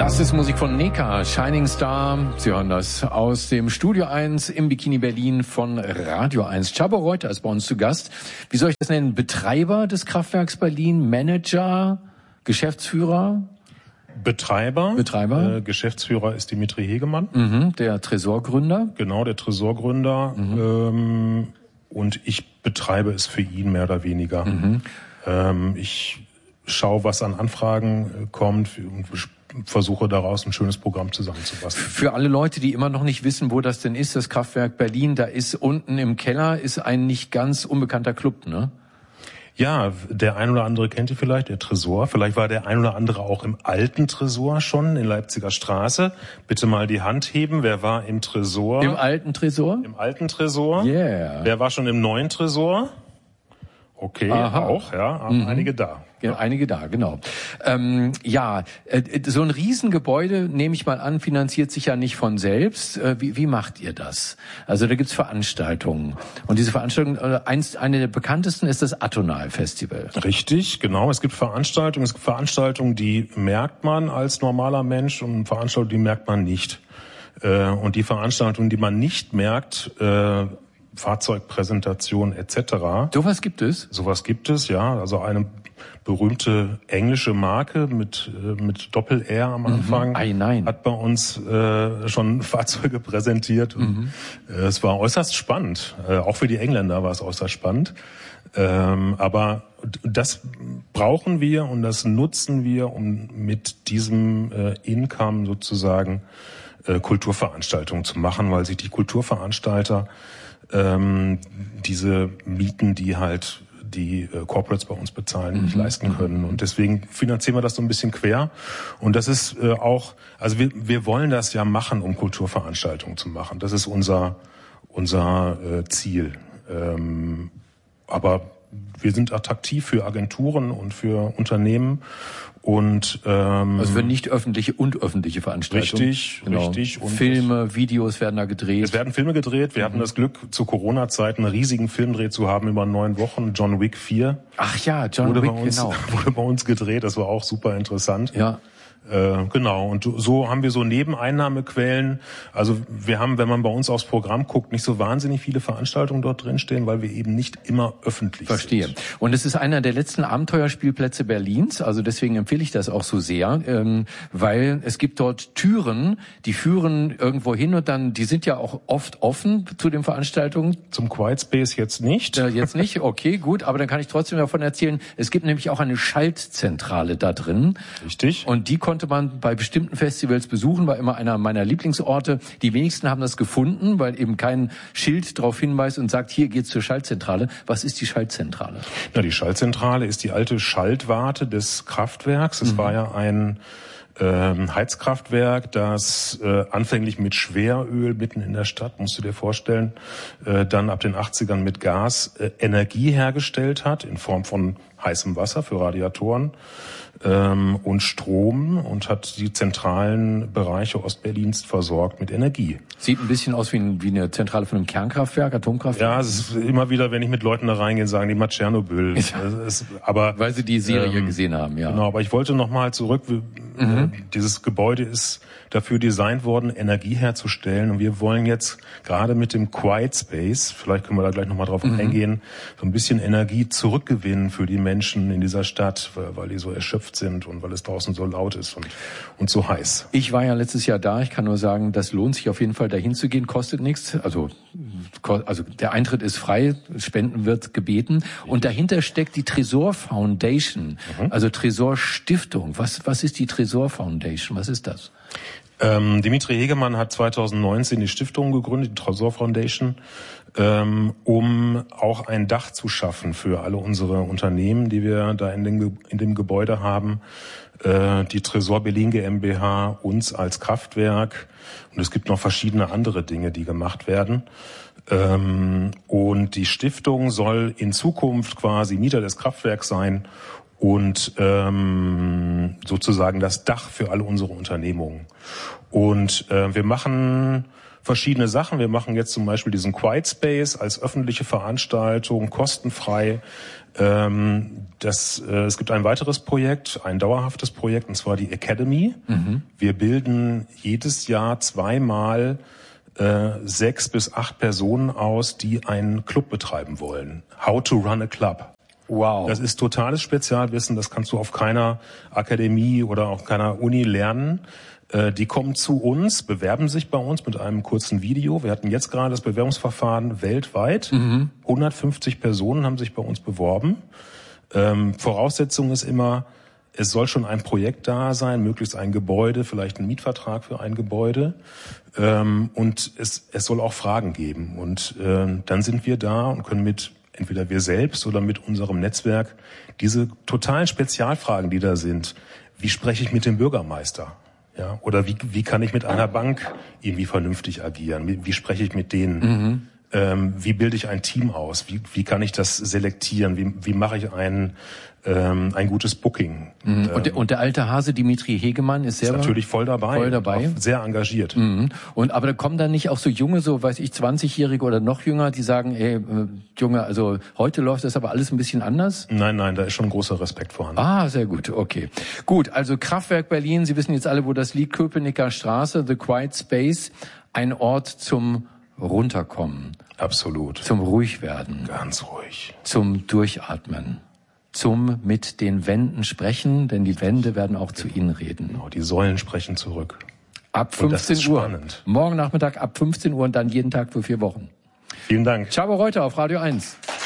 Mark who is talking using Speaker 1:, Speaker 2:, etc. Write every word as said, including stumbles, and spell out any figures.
Speaker 1: Das ist Musik von Neka, Shining Star. Sie hören das aus dem Studio eins im Bikini Berlin von Radio eins. Csaba Reuter ist bei uns zu Gast. Wie soll ich das nennen? Betreiber des Kraftwerks Berlin, Manager, Geschäftsführer?
Speaker 2: Betreiber.
Speaker 1: Betreiber.
Speaker 2: Äh, Geschäftsführer ist Dimitri Hegemann.
Speaker 1: Mhm, der Tresorgründer.
Speaker 2: Genau, der Tresorgründer. Mhm. Ähm, und ich betreibe es für ihn mehr oder weniger. Mhm. Ähm, ich schaue, was an Anfragen kommt und versuche daraus ein schönes Programm zusammenzubasteln.
Speaker 1: Für alle Leute, die immer noch nicht wissen, wo das denn ist, das Kraftwerk Berlin, da ist unten im Keller ist ein nicht ganz unbekannter Club, ne?
Speaker 2: Ja, der ein oder andere kennt ihn vielleicht, der Tresor. Vielleicht war der ein oder andere auch im alten Tresor schon in Leipziger Straße. Bitte mal die Hand heben. Wer war im Tresor?
Speaker 1: Im alten Tresor?
Speaker 2: Im alten Tresor.
Speaker 1: Yeah.
Speaker 2: Wer war schon im neuen Tresor? Okay,
Speaker 1: Aha.
Speaker 2: auch, ja,
Speaker 1: mhm.
Speaker 2: einige da.
Speaker 1: Ja, einige da, genau. Ähm, ja, äh, so ein Riesengebäude, nehme ich mal an, finanziert sich ja nicht von selbst. Äh, wie, wie macht ihr das? Also da gibt's Veranstaltungen. Und diese Veranstaltung, äh, eins, eine der bekanntesten ist das Atonal-Festival.
Speaker 2: Richtig, genau. Es gibt Veranstaltungen, es gibt Veranstaltungen, die merkt man als normaler Mensch und Veranstaltungen, die merkt man nicht. Äh, und die Veranstaltungen, die man nicht merkt, äh, Fahrzeugpräsentation et cetera.
Speaker 1: Sowas gibt es?
Speaker 2: Sowas gibt es, ja. Also eine berühmte englische Marke mit mit Doppel-R am Anfang
Speaker 1: mhm. Ei, nein.
Speaker 2: hat bei uns äh, schon Fahrzeuge präsentiert. Und, mhm. äh, es war äußerst spannend. Äh, auch für die Engländer war es äußerst spannend. Ähm, aber das brauchen wir und das nutzen wir, um mit diesem äh, Income sozusagen äh, Kulturveranstaltungen zu machen, weil sich die Kulturveranstalter ähm, diese Mieten, die halt die äh, Corporates bei uns bezahlen, mhm. nicht leisten können. Und deswegen finanzieren wir das so ein bisschen quer. Und das ist äh, auch, also wir, wir wollen das ja machen, um Kulturveranstaltungen zu machen. Das ist unser unser äh, Ziel. Ähm, aber wir sind attraktiv für Agenturen und für Unternehmen. Und ähm,
Speaker 1: also für nicht öffentliche und öffentliche Veranstaltungen.
Speaker 2: Richtig, genau. richtig.
Speaker 1: Und Filme, Videos werden da gedreht.
Speaker 2: Es werden Filme gedreht. Wir mhm. hatten das Glück, zu Corona-Zeiten einen riesigen Filmdreh zu haben über neun Wochen. John Wick vier.
Speaker 1: Ach ja, John
Speaker 2: wurde
Speaker 1: Wick,
Speaker 2: bei uns,
Speaker 1: genau.
Speaker 2: Wurde bei uns gedreht. Das war auch super interessant.
Speaker 1: Ja.
Speaker 2: Äh, genau, und so haben wir so Nebeneinnahmequellen. Also wir haben, wenn man bei uns aufs Programm guckt, nicht so wahnsinnig viele Veranstaltungen dort drinstehen, weil wir eben nicht immer öffentlich
Speaker 1: Verstehe. sind. Verstehe. Und es ist einer der letzten Abenteuerspielplätze Berlins, also deswegen empfehle ich das auch so sehr, ähm, weil es gibt dort Türen, die führen irgendwo hin und dann, die sind ja auch oft offen zu den Veranstaltungen.
Speaker 2: Zum Quiet Space jetzt nicht.
Speaker 1: Äh, jetzt nicht, okay, gut, aber dann kann ich trotzdem davon erzählen, es gibt nämlich auch eine Schaltzentrale da drin.
Speaker 2: Richtig.
Speaker 1: Und die konnte man bei bestimmten Festivals besuchen, war immer einer meiner Lieblingsorte. Die wenigsten haben das gefunden, weil eben kein Schild darauf hinweist und sagt, hier geht's zur Schaltzentrale. Was ist die Schaltzentrale?
Speaker 2: Na, die Schaltzentrale ist die alte Schaltwarte des Kraftwerks. Es mhm. war ja ein ähm, Heizkraftwerk, das äh, anfänglich mit Schweröl mitten in der Stadt, musst du dir vorstellen, äh, dann ab den achtzigern mit Gas äh, Energie hergestellt hat in Form von heißem Wasser für Radiatoren ähm, und Strom und hat die zentralen Bereiche Ostberlins versorgt mit Energie.
Speaker 1: Sieht ein bisschen aus wie, ein, wie eine Zentrale von einem Kernkraftwerk, Atomkraftwerk.
Speaker 2: Ja, es ist immer wieder, wenn ich mit Leuten da reingehe, sagen die mal Tschernobyl.
Speaker 1: Ja.
Speaker 2: Es, aber
Speaker 1: weil sie die Serie
Speaker 2: ähm,
Speaker 1: gesehen haben, ja.
Speaker 2: Genau, aber ich wollte noch mal zurück. Mhm. Dieses Gebäude ist dafür designt worden, Energie herzustellen. Und wir wollen jetzt gerade mit dem Quiet Space, vielleicht können wir da gleich noch mal drauf mhm. eingehen, so ein bisschen Energie zurückgewinnen für die Menschen in dieser Stadt, weil, weil die so erschöpft sind und weil es draußen so laut ist und, und so heiß.
Speaker 1: Ich war ja letztes Jahr da. Ich kann nur sagen, das lohnt sich auf jeden Fall, dahin zu gehen. Kostet nichts. Also, also der Eintritt ist frei. Spenden wird gebeten. Und dahinter steckt die Tresor Foundation, mhm. also Tresor Stiftung. Was, was ist die Tresor Foundation? Was ist das?
Speaker 2: Ähm, Dimitri Hegemann hat zweitausendneunzehn die Stiftung gegründet, die Tresor Foundation, ähm, um auch ein Dach zu schaffen für alle unsere Unternehmen, die wir da in dem, in dem Gebäude haben. Äh, die Tresor Berlin GmbH, uns als Kraftwerk, und es gibt noch verschiedene andere Dinge, die gemacht werden. Ähm, und die Stiftung soll in Zukunft quasi Mieter des Kraftwerks sein und ähm, sozusagen das Dach für alle unsere Unternehmungen. Und äh, wir machen verschiedene Sachen. Wir machen jetzt zum Beispiel diesen Quiet Space als öffentliche Veranstaltung, kostenfrei. Ähm, das, äh, es gibt ein weiteres Projekt, ein dauerhaftes Projekt, und zwar die Academy. Mhm. Wir bilden jedes Jahr zweimal äh, sechs bis acht Personen aus, die einen Club betreiben wollen. How to run a club.
Speaker 1: Wow.
Speaker 2: Das ist totales Spezialwissen, das kannst du auf keiner Akademie oder auf keiner Uni lernen. Äh, die kommen zu uns, bewerben sich bei uns mit einem kurzen Video. Wir hatten jetzt gerade das Bewerbungsverfahren weltweit. Mhm. hundertfünfzig Personen haben sich bei uns beworben. Ähm, Voraussetzung ist immer, es soll schon ein Projekt da sein, möglichst ein Gebäude, vielleicht ein Mietvertrag für ein Gebäude. Ähm, und es, es soll auch Fragen geben. Und äh, dann sind wir da und können mit entweder wir selbst oder mit unserem Netzwerk diese totalen Spezialfragen, die da sind. Wie spreche ich mit dem Bürgermeister? Ja, oder wie, wie kann ich mit einer Bank irgendwie vernünftig agieren? Wie, wie spreche ich mit denen? Mhm. Ähm, wie bilde ich ein Team aus? Wie, wie kann ich das selektieren? Wie, wie mache ich ein, ähm, ein gutes Booking?
Speaker 1: Mhm. Und, der, und der alte Hase Dimitri Hegemann ist selber
Speaker 2: ist natürlich voll dabei,
Speaker 1: voll dabei.
Speaker 2: Sehr engagiert.
Speaker 1: Mhm. Und aber da kommen dann nicht auch so junge, so weiß ich, zwanzigjährige oder noch jünger, die sagen, ey, äh, Junge, also heute läuft das aber alles ein bisschen anders?
Speaker 2: Nein, nein, da ist schon großer Respekt vorhanden.
Speaker 1: Ah, sehr gut, okay. Gut, also Kraftwerk Berlin, Sie wissen jetzt alle, wo das liegt, Köpenicker Straße, The Quiet Space, ein Ort zum Runterkommen.
Speaker 2: Absolut.
Speaker 1: Zum Ruhigwerden.
Speaker 2: Ganz ruhig.
Speaker 1: Zum Durchatmen. Zum mit den Wänden sprechen, denn die Wände werden auch zu Ihnen reden.
Speaker 2: Genau, die Säulen sprechen zurück.
Speaker 1: Ab fünfzehn Uhr. Spannend. Morgen Nachmittag ab fünfzehn Uhr und dann jeden Tag für vier Wochen.
Speaker 2: Vielen Dank.
Speaker 1: Csaba Reuter auf Radio eins.